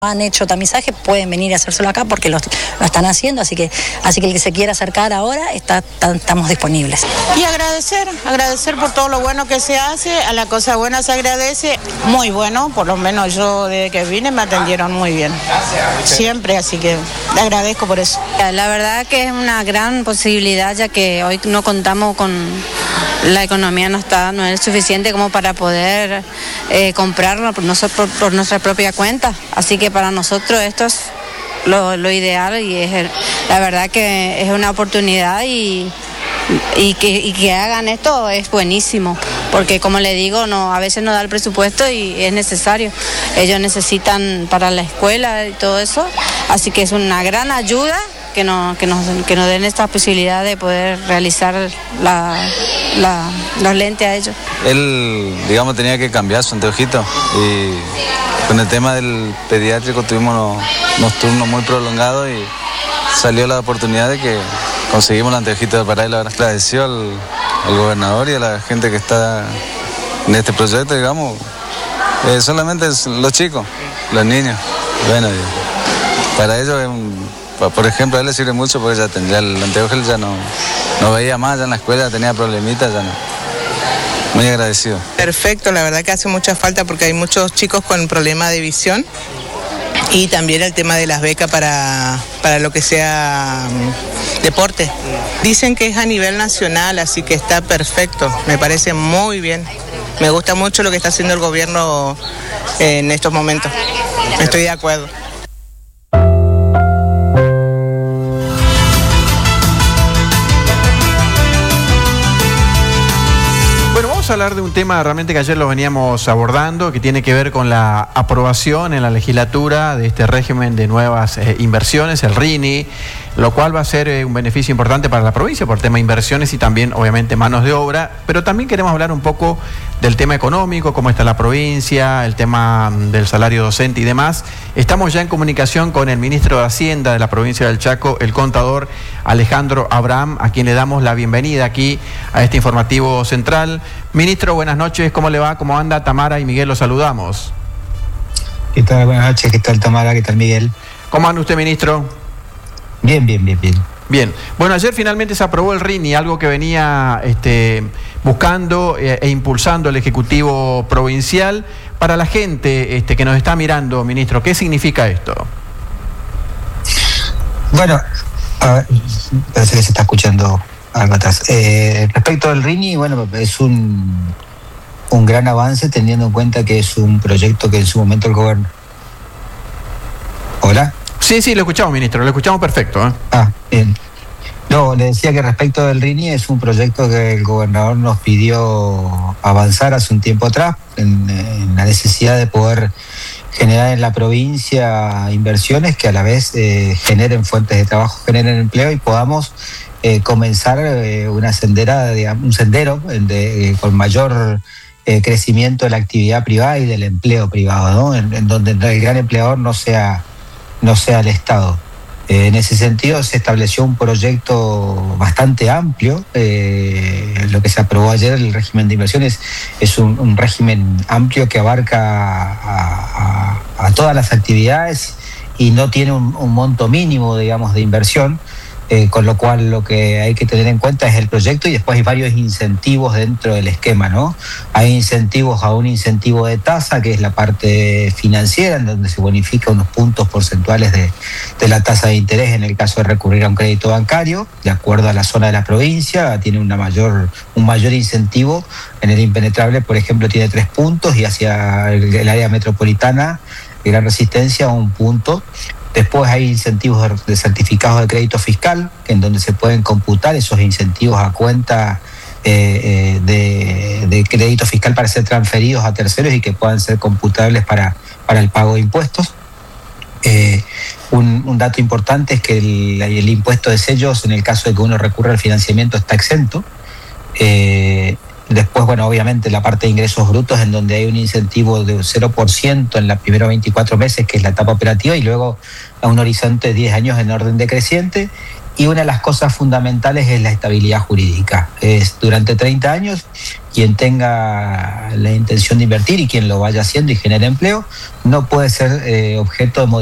han hecho tamizaje pueden venir a hacérselo acá porque lo están haciendo, así que el que se quiera acercar ahora estamos disponibles. Y agradecer por todo lo bueno que se hace, a la cosa buena se agradece, muy bueno, por lo menos yo desde que vine me atendieron muy bien, siempre, así que le agradezco por eso. La verdad que es una gran posibilidad, ya que hoy no contamos con, la economía no es suficiente como para poder comprarlo por nuestra propia cuenta, así que para nosotros esto es lo ideal y la verdad que es una oportunidad y que hagan esto es buenísimo, porque como le digo, a veces no da el presupuesto y es necesario. Ellos necesitan para la escuela y todo eso, así que es una gran ayuda que nos den esta posibilidad de poder realizar los lentes a ellos. Él, digamos, tenía que cambiar su anteojito y con el tema del pediátrico tuvimos unos turnos muy prolongados y salió la oportunidad de que conseguimos el anteojito para él. Ahora agradeció al gobernador y a la gente que está en este proyecto, digamos, solamente los chicos, los niños. Bueno, para ellos por ejemplo, a él le sirve mucho porque ya tendría el anteojo, ya no veía más, ya en la escuela tenía problemitas, ya no. Muy agradecido. Perfecto, la verdad que hace mucha falta porque hay muchos chicos con problema de visión y también el tema de las becas para lo que sea deporte. Dicen que es a nivel nacional, así que está perfecto, me parece muy bien. Me gusta mucho lo que está haciendo el gobierno en estos momentos, estoy de acuerdo. Hablar de un tema realmente que ayer lo veníamos abordando, que tiene que ver con la aprobación en la legislatura de este régimen de nuevas inversiones, el RINI, lo cual va a ser un beneficio importante para la provincia por tema de inversiones y también obviamente manos de obra, pero también queremos hablar un poco del tema económico, cómo está la provincia, el tema del salario docente y demás. Estamos ya en comunicación con el ministro de Hacienda de la provincia del Chaco, el contador Alejandro Abraham, a quien le damos la bienvenida aquí a este informativo central. Ministro, buenas noches, ¿cómo le va? ¿Cómo anda? Tamara y Miguel los saludamos. ¿Qué tal? Buenas noches, ¿qué tal Tamara? ¿Qué tal Miguel? ¿Cómo anda usted, ministro? Bien. Bien, bueno, ayer finalmente se aprobó el RINI, algo que venía buscando e impulsando el Ejecutivo Provincial. Para la gente que nos está mirando, ministro, ¿qué significa esto? Bueno, parece que se está escuchando algo atrás. Respecto al RINI, bueno, es un gran avance teniendo en cuenta que es un proyecto que en su momento el gobierno... ¿Hola? Sí, lo escuchamos, ministro, lo escuchamos perfecto. Bien. No, le decía que respecto del RINI es un proyecto que el gobernador nos pidió avanzar hace un tiempo atrás en la necesidad de poder generar en la provincia inversiones que a la vez generen fuentes de trabajo, generen empleo y podamos comenzar un sendero con mayor crecimiento de la actividad privada y del empleo privado, ¿no? En donde el gran empleador no sea el Estado. En ese sentido se estableció un proyecto bastante amplio. Lo que se aprobó ayer, el régimen de inversiones, es un régimen amplio que abarca a todas las actividades y no tiene un monto mínimo, digamos, de inversión. Con lo cual lo que hay que tener en cuenta es el proyecto y después hay varios incentivos dentro del esquema, ¿no? Hay incentivos a un incentivo de tasa, que es la parte financiera, en donde se bonifica unos puntos porcentuales de la tasa de interés en el caso de recurrir a un crédito bancario, de acuerdo a la zona de la provincia, tiene un mayor incentivo. En el impenetrable, por ejemplo, tiene 3 puntos y hacia el área metropolitana, de Gran Resistencia, 1 punto. Después hay incentivos de certificados de crédito fiscal, en donde se pueden computar esos incentivos a cuenta de crédito fiscal para ser transferidos a terceros y que puedan ser computables para el pago de impuestos. Un dato importante es que el impuesto de sellos, en el caso de que uno recurra al financiamiento, está exento. Después, bueno, obviamente la parte de ingresos brutos, en donde hay un incentivo de 0% en los primeros 24 meses, que es la etapa operativa, y luego a un horizonte de 10 años en orden decreciente. Y una de las cosas fundamentales es la estabilidad jurídica. Es durante 30 años, quien tenga la intención de invertir y quien lo vaya haciendo y genere empleo, no puede ser objeto de